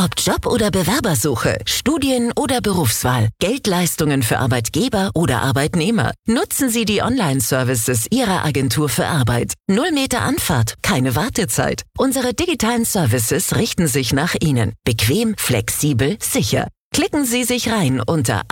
Ob Job oder Bewerbersuche, Studien oder Berufswahl, Geldleistungen für Arbeitgeber oder Arbeitnehmer. Nutzen Sie die Online-Services Ihrer Agentur für Arbeit. 0 Meter Anfahrt, keine Wartezeit. Unsere digitalen Services richten sich nach Ihnen. Bequem, flexibel, sicher. Klicken Sie sich rein unter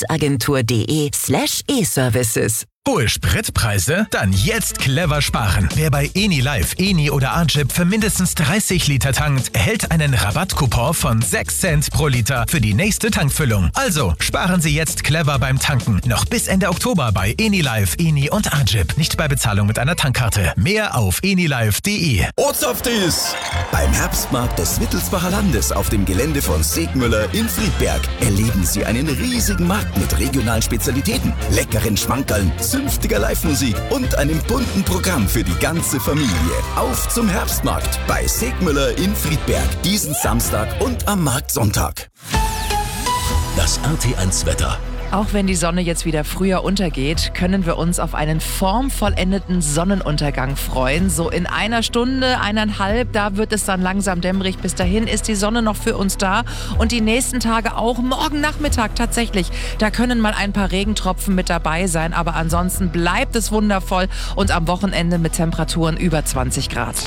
arbeitsagentur.de/e-Services. Hohe Spritpreise? Dann jetzt clever sparen. Wer bei EniLive, Eni oder Agip für mindestens 30 Liter tankt, erhält einen Rabattcoupon von 6 Cent pro Liter für die nächste Tankfüllung. Also sparen Sie jetzt clever beim Tanken. Noch bis Ende Oktober bei EniLive, Eni und Agip. Nicht bei Bezahlung mit einer Tankkarte. Mehr auf enilive.de. Ortsaftis! Beim Herbstmarkt des Wittelsbacher Landes auf dem Gelände von Segmüller in Friedberg erleben Sie einen riesigen Markt mit regionalen Spezialitäten, leckeren Schmankerln, zünftiger Live-Musik und einem bunten Programm für die ganze Familie. Auf zum Herbstmarkt bei Segmüller in Friedberg. Diesen Samstag und am Marktsonntag. Das RT1-Wetter. Auch wenn die Sonne jetzt wieder früher untergeht, können wir uns auf einen formvollendeten Sonnenuntergang freuen. So in einer Stunde, 1,5, da wird es dann langsam dämmerig. Bis dahin ist die Sonne noch für uns da und die nächsten Tage auch. Morgen Nachmittag tatsächlich. Da können mal ein paar Regentropfen mit dabei sein, aber ansonsten bleibt es wundervoll und am Wochenende mit Temperaturen über 20 Grad.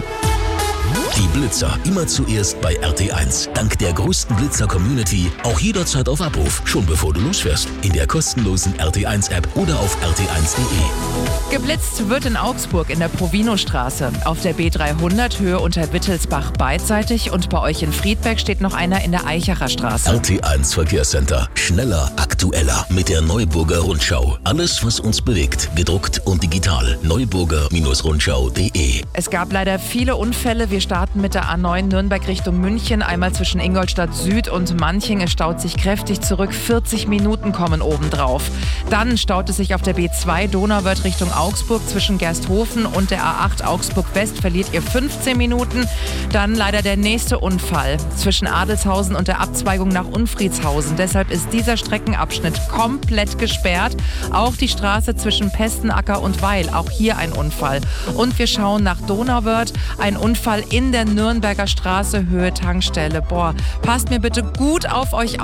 Die Blitzer immer zuerst bei RT1. Dank der größten Blitzer-Community auch jederzeit auf Abruf, schon bevor du losfährst. In der kostenlosen RT1-App oder auf rt1.de. Geblitzt wird in Augsburg in der Provinostraße, auf der B300 Höhe unter Wittelsbach beidseitig und bei euch in Friedberg steht noch einer in der Eichacher Straße. RT1 Verkehrscenter. Schneller, aktueller mit der Neuburger Rundschau. Alles, was uns bewegt, gedruckt und digital. Neuburger-Rundschau.de. Es gab leider viele Unfälle. Wir starten mit der A9 Nürnberg Richtung München, einmal zwischen Ingolstadt Süd und Manching. Es staut sich kräftig zurück, 40 Minuten kommen obendrauf. Dann staut es sich auf der B2 Donauwörth Richtung Augsburg zwischen Gersthofen und der A8 Augsburg West, verliert ihr 15 Minuten. Dann leider der nächste Unfall zwischen Adelshausen und der Abzweigung nach Unfriedshausen. Deshalb ist dieser Streckenabschnitt komplett gesperrt. Auch die Straße zwischen Pestenacker und Weil, auch hier ein Unfall. Und wir schauen nach Donauwörth, ein Unfall in der Nürnberger Straße, Höhe Tankstelle. Passt mir bitte gut auf euch